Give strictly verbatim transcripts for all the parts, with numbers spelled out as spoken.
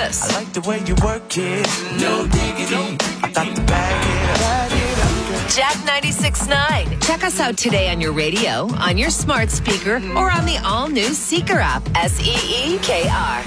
this. I like the way you work it. No diggity. I got to bag it, bag it up. Jack ninety-six point nine. Check us out today on your radio, on your smart speaker, or on the all-new Seeker app. S E E K R.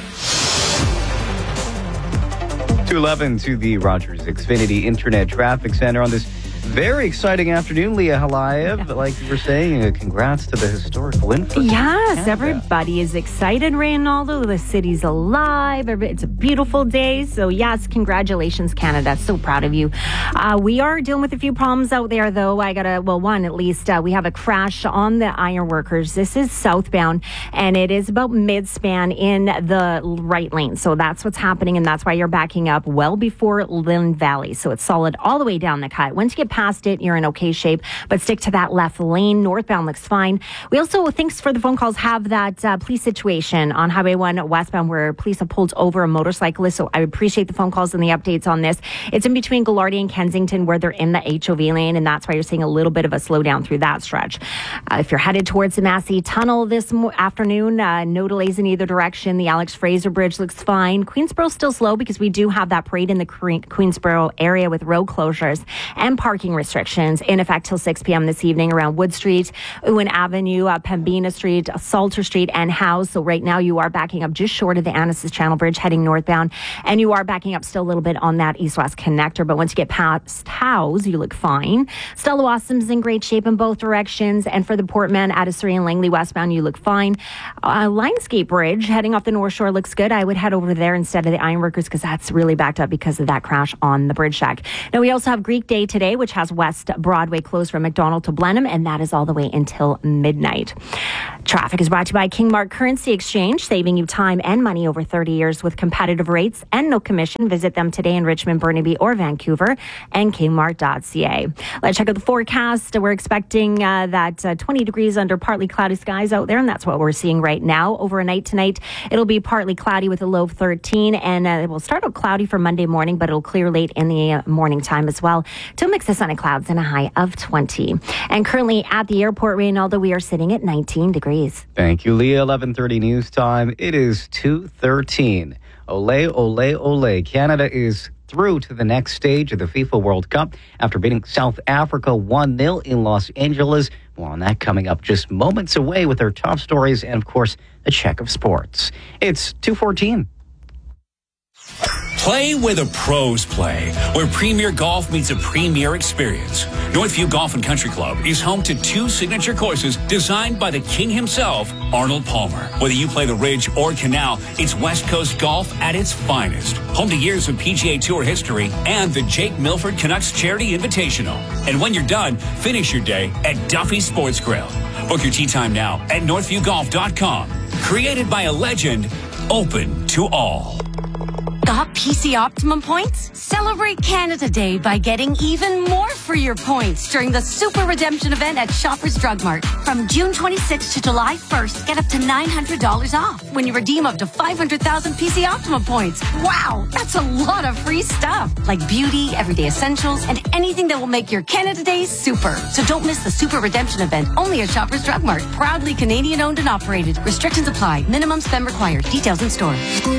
two eleven to the Rogers Xfinity Internet Traffic Center on this very exciting afternoon, Leah Halayev. Like you were saying, uh, congrats to the historical infrastructure. Yes, everybody is excited, Reynaldo. The city's alive. It's a beautiful day. So, yes, congratulations, Canada. So proud of you. Uh, we are dealing with a few problems out there, though. I got to, well, one at least. Uh, we have a crash on the Ironworkers. This is southbound, and it is about mid-span in the right lane. So that's what's happening, and that's why you're backing up well before Lynn Valley. So it's solid all the way down the cut. Once you get past it, you're in okay shape, but stick to that left lane. Northbound looks fine. We also, thanks for the phone calls, have that uh, police situation on Highway one westbound where police have pulled over a motorcyclist. So I appreciate the phone calls and the updates on this. It's in between Gallardi and Kensington where they're in the H O V lane, and that's why you're seeing a little bit of a slowdown through that stretch. Uh, if you're headed towards the Massey Tunnel this mo- afternoon, uh, no delays in either direction. The Alex Fraser Bridge looks fine. Queensboro's still slow because we do have that parade in the Queensboro area with road closures and parking restrictions in effect till six p.m. this evening around Wood Street, Ewan Avenue, uh, Pembina Street, Salter Street, and House. So right now you are backing up just short of the Annacis Channel Bridge heading northbound, and you are backing up still a little bit on that east-west connector. But once you get past House, you look fine. Stella Wassam's in great shape in both directions, and for the Portman, Addisbury and Langley westbound, you look fine. Uh, Lionsgate Bridge heading off the North Shore looks good. I would head over there instead of the Ironworkers because that's really backed up because of that crash on the bridge deck. Now we also have Greek Day today, which has West Broadway closed from McDonald to Blenheim, and that is all the way until midnight. Traffic is brought to you by Kingmark Currency Exchange, saving you time and money over thirty years with competitive rates and no commission. Visit them today in Richmond, Burnaby, or Vancouver, and kingmark dot c a. Let's check out the forecast. We're expecting uh, that uh, twenty degrees under partly cloudy skies out there, and that's what we're seeing right now. Overnight tonight, it'll be partly cloudy with a low of thirteen, and uh, it will start out cloudy for Monday morning, but it'll clear late in the uh, morning time as well to a mix of sun and clouds and a high of twenty. And currently at the airport, Reynaldo, we are sitting at nineteen degrees. Thank you, Leah. eleven thirty news time. It is two thirteen. Ole, ole, ole. Canada is through to the next stage of the FIFA World Cup after beating South Africa one nil in Los Angeles. More on that coming up just moments away with our top stories and, of course, a check of sports. It's two fourteen. Play where the pros play, where Premier Golf meets a premier experience. Northview Golf and Country Club is home to two signature courses designed by the king himself, Arnold Palmer. Whether you play the Ridge or Canal, it's West Coast golf at its finest. Home to years of P G A Tour history and the Jake Milford Canucks Charity Invitational. And when you're done, finish your day at Duffy Sports Grill. Book your tee time now at northview golf dot com. Created by a legend, open to all. Got P C Optimum points? Celebrate Canada Day by getting even more for your points during the Super Redemption event at Shoppers Drug Mart. From June twenty-sixth to July first, get up to nine hundred dollars off when you redeem up to five hundred thousand P C Optimum points. Wow, that's a lot of free stuff. Like beauty, everyday essentials, and anything that will make your Canada Day super. So don't miss the Super Redemption event only at Shoppers Drug Mart. Proudly Canadian owned and operated. Restrictions apply. Minimum spend required. Details in store.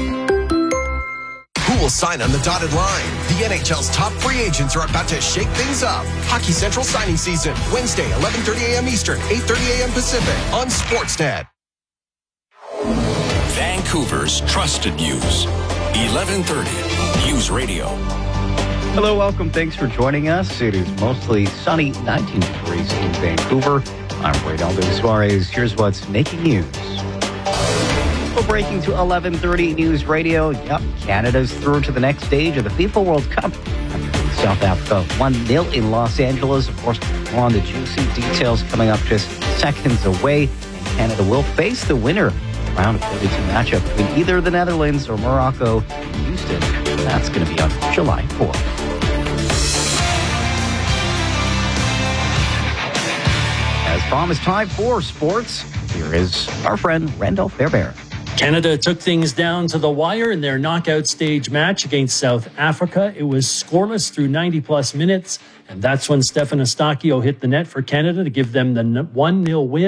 Who will sign on the dotted line? The N H L's top free agents are about to shake things up. Hockey Central signing season, Wednesday, eleven thirty a.m. Eastern, eight thirty a.m. Pacific on Sportsnet. Vancouver's trusted news. eleven thirty News Radio. Hello, welcome. Thanks for joining us. It is mostly sunny, nineteen degrees in Vancouver. I'm Reynaldo Suarez. Here's what's making news. Well, breaking to eleven thirty News Radio. Yep, Canada's through to the next stage of the FIFA World Cup. After South Africa one nil in Los Angeles. Of course, more on the juicy details coming up just seconds away. And Canada will face the winner of the round of thirty-two matchup between either the Netherlands or Morocco in Houston. That's going to be on July fourth. As promised, time for sports. Here is our friend Randall Fairbairn. Canada took things down to the wire in their knockout stage match against South Africa. It was scoreless through ninety plus minutes, and that's when Stefan Eustáquio hit the net for Canada to give them the one nil win.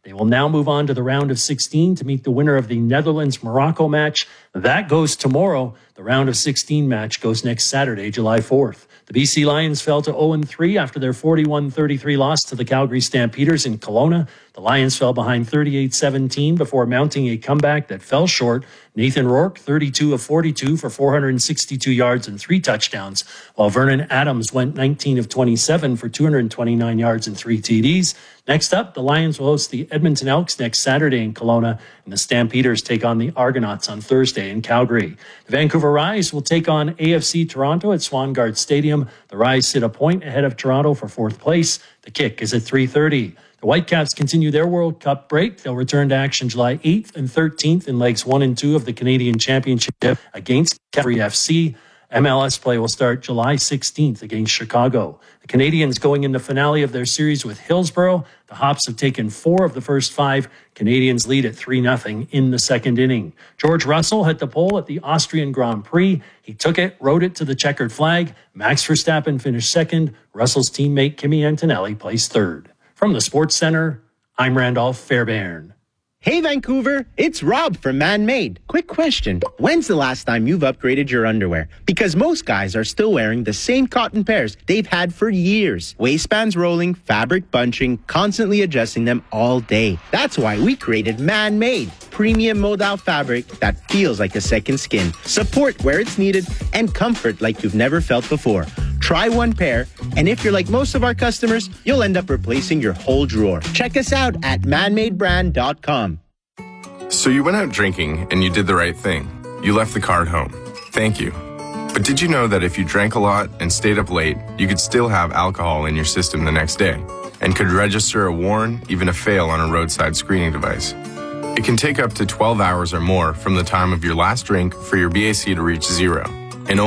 They will now move on to the round of sixteen to meet the winner of the Netherlands-Morocco match. That goes tomorrow. The round of sixteen match goes next Saturday, July fourth. The B C Lions fell to oh and three after their forty-one thirty-three loss to the Calgary Stampeders in Kelowna. The Lions fell behind thirty-eight seventeen before mounting a comeback that fell short. Nathan Rourke, thirty-two of forty-two for four hundred sixty-two yards and three touchdowns, while Vernon Adams went nineteen of twenty-seven for two hundred twenty-nine yards and three T Ds. Next up, the Lions will host the Edmonton Elks next Saturday in Kelowna, and the Stampeders take on the Argonauts on Thursday in Calgary. The Vancouver Rise will take on A F C Toronto at Swangard Stadium. The Rise sit a point ahead of Toronto for fourth place. The kick is at three thirty. The Whitecaps continue their World Cup break. They'll return to action July eighth and thirteenth in legs one and two of the Canadian Championship against Calgary F C. M L S play will start July sixteenth against Chicago. The Canadians going in the finale of their series with Hillsborough. The Hops have taken four of the first five. Canadians lead at three nothing in the second inning. George Russell hit the pole at the Austrian Grand Prix. He took it, rode it to the checkered flag. Max Verstappen finished second. Russell's teammate Kimi Antonelli placed third. From the Sports Center, I'm Randolph Fairbairn. Hey Vancouver, it's Rob from Man-Made. Quick question, when's the last time you've upgraded your underwear? Because most guys are still wearing the same cotton pairs they've had for years. Waistbands rolling, fabric bunching, constantly adjusting them all day. That's why we created Man-Made, premium modal fabric that feels like a second skin. Support where it's needed and comfort like you've never felt before. Try one pair, and if you're like most of our customers, you'll end up replacing your whole drawer. Check us out at man made brand dot com. So you went out drinking and you did the right thing. You left the car at home. Thank you. But did you know that if you drank a lot and stayed up late, you could still have alcohol in your system the next day and could register a warn, even a fail on a roadside screening device? It can take up to twelve hours or more from the time of your last drink for your B A C to reach zero.